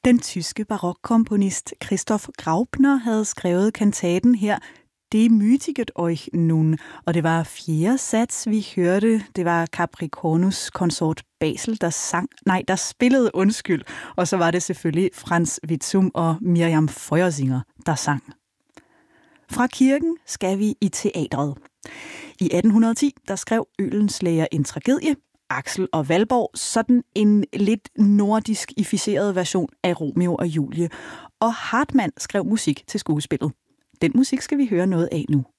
Den tyske barokkomponist Christoph Graupner havde skrevet kantaten her, Det mytiget euch nun, og det var fjerde sats, vi hørte. Det var Capricornus konsort Basel, der spillede, og så var det selvfølgelig Franz Witzum og Miriam Feuersinger, der sang. Fra kirken skal vi i teatret. I 1810, der skrev Oehlenschläger en tragedie, Axel og Valborg, sådan en lidt nordisk-ificeret version af Romeo og Julie. Og Hartmann skrev musik til skuespillet. Den musik skal vi høre noget af nu.